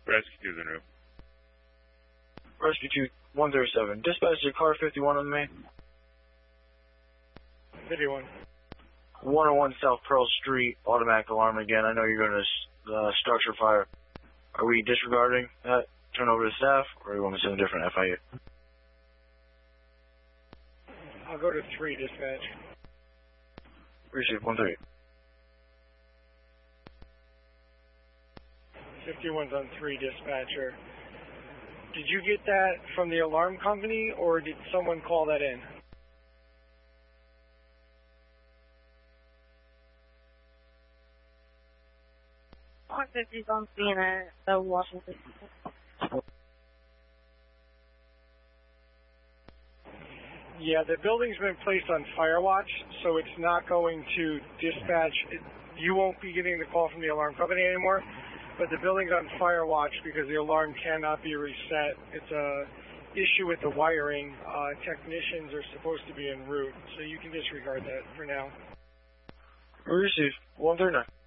Rescue 2's en route. Rescue 2, 137. Dispatch to car 51 on the main. 51. 101 South Pearl Street, automatic alarm again. I know you're going to structure fire. Are we disregarding that? Turn over to staff, or do you want me to send a different FIU? I'll go to 3, dispatch. Receive 138. 51's on 3, dispatcher. Did you get that from the alarm company, or did someone call that in? On 50's on scene at Washington. Yeah, the building's been placed on fire watch, so it's not going to dispatch. You won't be getting the call from the alarm company anymore, but the building's on fire watch because the alarm cannot be reset. It's a issue with the wiring. Technicians are supposed to be en route, so you can disregard that for now. Receive 139.